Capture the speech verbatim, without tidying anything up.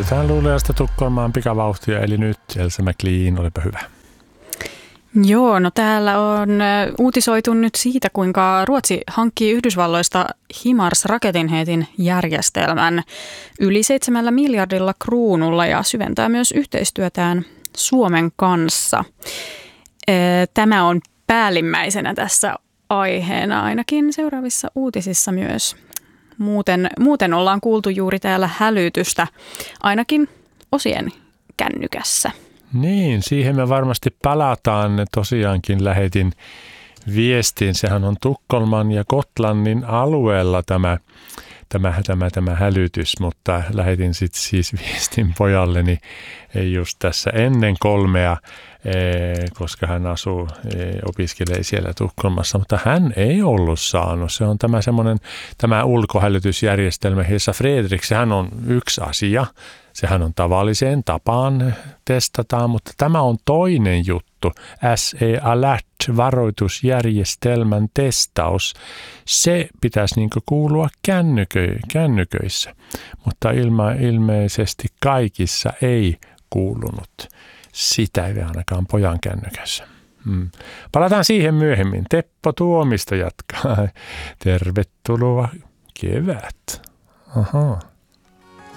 Lähetetään Luuleasta Tukholmaan pikavauhtia, eli nyt Elsa McLean, olipa hyvä. Joo, no täällä on uutisoitu nyt siitä, kuinka Ruotsi hankkii Yhdysvalloista HIMARS-raketinheitin järjestelmän yli seitsemällä miljardilla kruunulla ja syventää myös yhteistyötään Suomen kanssa. Tämä on päällimmäisenä tässä aiheena ainakin seuraavissa uutisissa myös. Muuten, muuten ollaan kuultu juuri täällä hälytystä ainakin osien kännykässä. Niin, siihen me varmasti palataan. Tosiaankin lähetin viestin. Sehän on Tukholman ja Gotlannin alueella tämä, tämä, tämä, tämä hälytys, mutta lähetin sitten siis viestin pojalleni just tässä ennen kolmea, koska hän asuu, opiskelee siellä Tukholmassa, mutta hän ei ollut saanut. Se on tämä semmoinen, tämä ulkohälytysjärjestelmä, Hesa Fredrik, sehän on yksi asia. Sehän on tavalliseen tapaan testataan, mutta tämä on toinen juttu. S E Alert, varoitusjärjestelmän testaus, se pitäisi niin kuin kuulua kännykö, kännyköissä, mutta ilma, ilmeisesti kaikissa ei kuulunut. Sitä ei ainakaan pojan kännykässä. Hmm. Palataan siihen myöhemmin. Teppo Tuomista jatkaa. Tervetuloa kevät. Ahaa.